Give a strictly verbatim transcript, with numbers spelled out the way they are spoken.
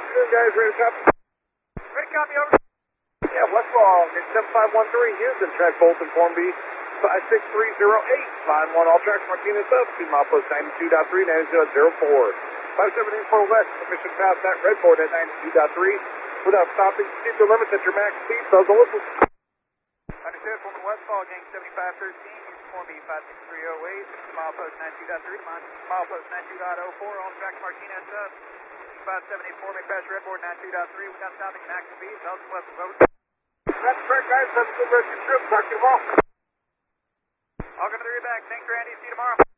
afternoon, guys. Ready to copy? Ready to copy, over. Yeah, Westlaw, seven five one three, Houston, track Bolton, Form B, five six three zero eight, line one, all tracks, Martinez up, two mile post ninety-two point three, nine zero zero four. five seven eight four West, permission past that red board at ninety-two point three, without stopping, keep the limits at your max speed, so the whistle. Understood, from Westfall, gang seventy-five thirteen, Houston, Form B, five six three zero eight, mile post ninety-two point three, mile post ninety-two point zero four, all tracks, Martinez up, five seven eight four, make past red board ninety-two point three, without stopping, max speed, so the whistle, over. That's correct, guys. Have a good rest of your trip. Talk to you tomorrow. I'll go to the rear back. Thanks, Randy. See you tomorrow.